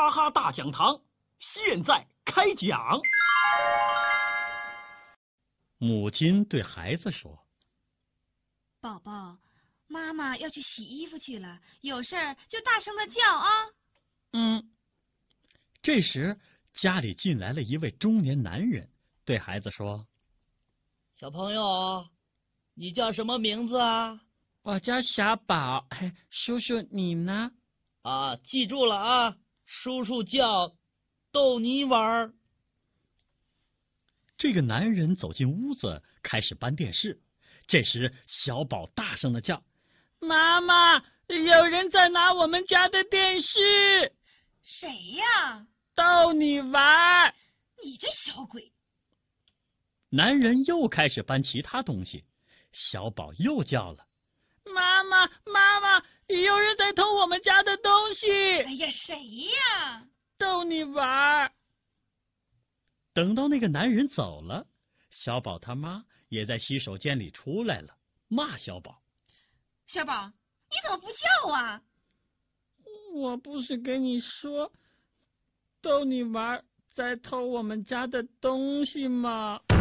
哈哈大讲堂现在开讲。 母亲对孩子说： 宝宝，妈妈要去洗衣服去了，有事儿就大声的叫啊。 这时家里进来了一位中年男人，对孩子说： 小朋友，你叫什么名字啊？ 我叫小宝。叔叔你呢？ 记住了啊，叔叔叫逗你玩儿。 这个男人走进屋子，开始搬电视。这时小宝大声的叫： 妈妈，有人在拿我们家的电视。 谁呀？ 逗你玩。 你这小鬼！ 男人又开始搬其他东西，小宝又叫了： 妈妈，有人在偷我们家的东西。 哎呀，谁呀？ 逗你玩。 等到那个男人走了，小宝他妈也在洗手间里出来了，骂小宝： 小宝，你怎么不叫啊？ 我不是跟你说逗你玩在偷我们家的东西吗？